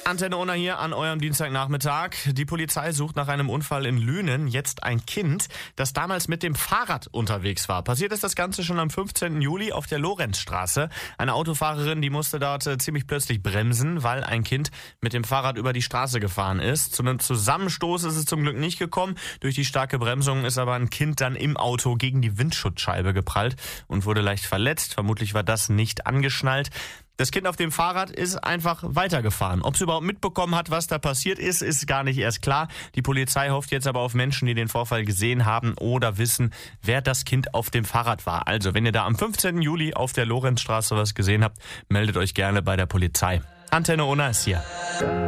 Antenne Unna hier an eurem Dienstagnachmittag. Die Polizei sucht nach einem Unfall in Lünen jetzt ein Kind, das damals mit dem Fahrrad unterwegs war. Passiert ist das Ganze schon am 15. Juli auf der Lorenzstraße. Eine Autofahrerin, die musste dort ziemlich plötzlich bremsen, weil ein Kind mit dem Fahrrad über die Straße gefahren ist. Zu einem Zusammenstoß ist es zum Glück nicht gekommen. Durch die starke Bremsung ist aber ein Kind dann im Auto gegen die Windschutzscheibe geprallt und wurde leicht verletzt. Vermutlich war das nicht angeschnallt. Das Kind auf dem Fahrrad ist einfach weitergefahren. Ob es überhaupt mitbekommen hat, was da passiert ist, ist gar nicht erst klar. Die Polizei hofft jetzt aber auf Menschen, die den Vorfall gesehen haben oder wissen, wer das Kind auf dem Fahrrad war. Also, wenn ihr da am 15. Juli auf der Lorenzstraße was gesehen habt, meldet euch gerne bei der Polizei. Antenne Unna ist hier.